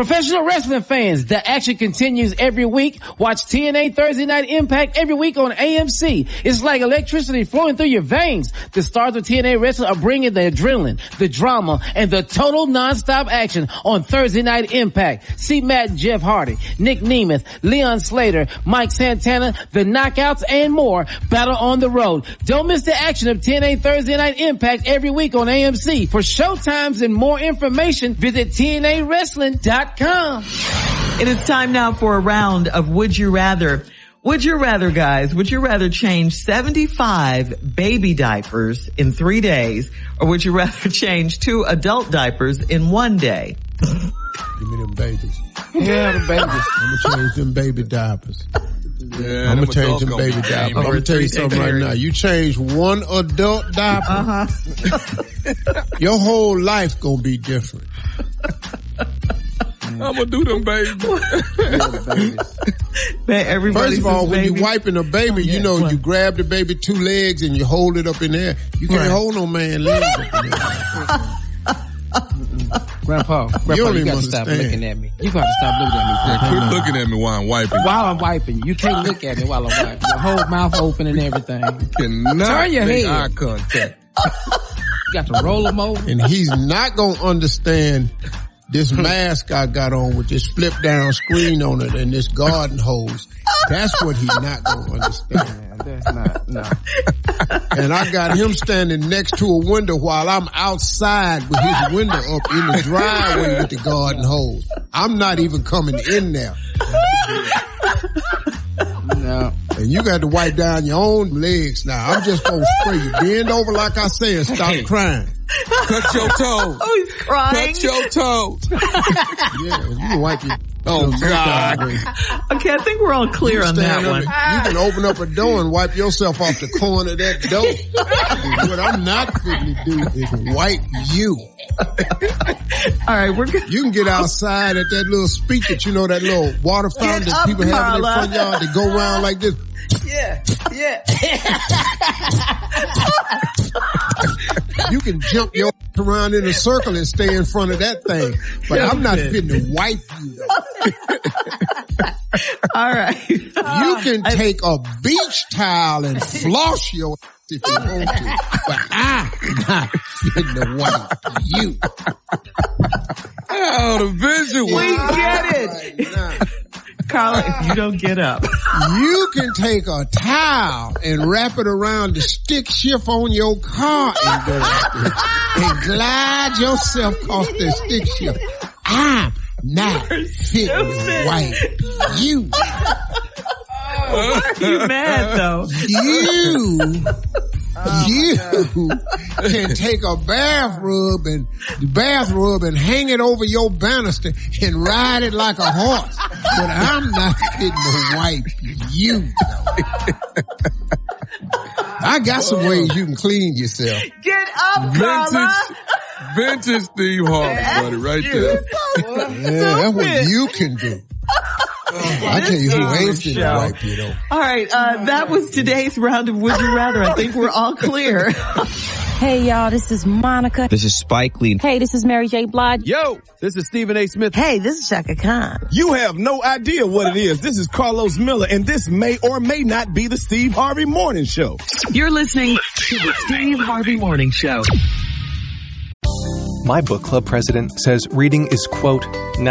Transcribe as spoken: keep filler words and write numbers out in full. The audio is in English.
Professional wrestling fans, the action continues every week. Watch T N A Thursday Night Impact every week on A M C. It's like electricity flowing through your veins. The stars of T N A Wrestling are bringing the adrenaline, the drama, and the total non-stop action on Thursday Night Impact. See Matt and Jeff Hardy, Nick Nemeth, Leon Slater, Mike Santana, the Knockouts, and more battle on the road. Don't miss the action of T N A Thursday Night Impact every week on A M C. For showtimes and more information, visit T N A wrestling dot com. It is time now for a round of Would You Rather. Would you rather, guys, would you rather change seventy-five baby diapers in three days, or would you rather change two adult diapers in one day? Give me them babies. Yeah, the babies. I'm gonna change them baby diapers. Yeah, I'm gonna change them baby diapers. I'm gonna tell you something right now. You change one adult diaper, Uh-huh. your whole life gonna be different. I'm gonna do them, baby. Everybody First of all, when baby. you wiping a baby, Oh, yeah. you know, What? you grab the baby two legs and you hold it up in there. You can't Right. hold no man legs up in there. Grandpa, Grandpa, You you, don't even got to stop understand. looking at me. You got to stop looking at me. Yeah, quit looking at me while I'm wiping. While I'm wiping you. You can't look at me while I'm wiping. Your whole mouth open and everything. Cannot Turn your make head. eye contact. You got to roll them over. And he's not gonna understand this mask I got on with this flip down screen on it and this garden hose. That's what he's not gonna understand. Man, that's not, no. And I got him standing next to a window while I'm outside with his window up in the driveway with the garden hose. I'm not even coming in there. No. And you got to wipe down your own legs now. I'm just gonna spray you. Bend over like I said and stop crying. Cut your toes. Oh, he's crying. Cut your toes. Yeah, you can wipe your Oh, God. Okay, I think we're all clear You on stand that up one. and- You can open up a door and wipe yourself off the corner of that door. What I'm not fitting to do is wipe you. All right, we're good. You can get outside at that little speak that, you know, that little water fountain Get that up, people have in their Carla. front yard that go around like this. Yeah, yeah. You can jump your around in a circle and stay in front of that thing. But I'm not fitting to wipe you though. All right. You can take a beach towel and floss your if you want to, but I'm not fitting to wipe you. Oh, the visual. We get it. Right now. Carla, if you don't get up. You can take a towel and wrap it around the stick shift on your car and go out there and glide yourself off the stick shift. I'm not fitting to wipe you. Why are you mad though? You, you can take a bath rub and the bath rub and hang it over your banister and ride it like a horse. But I'm not fitting to wipe you. I got some ways you can clean yourself. Get up, Carla. Vintage, vintage Steve Harvey, buddy, right there. Yeah, that's what you can do. I tell you who ain't fitting to wipe you though. All right, uh, that was today's round of Would You Rather. I think we're all clear. Hey y'all, this is Monica. This is Spike Lee. Hey, this is Mary J. Blige. Yo, this is Stephen A. Smith. Hey, this is Shaka Khan. You have no idea what it is. This is Carlos Miller, and this may or may not be the Steve Harvey Morning Show. You're listening to the Steve Harvey Morning Show. My book club president says reading is, quote,